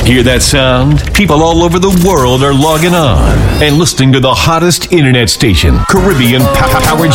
Hear that sound? People all over the world are logging on and listening to the hottest internet station, Caribbean Power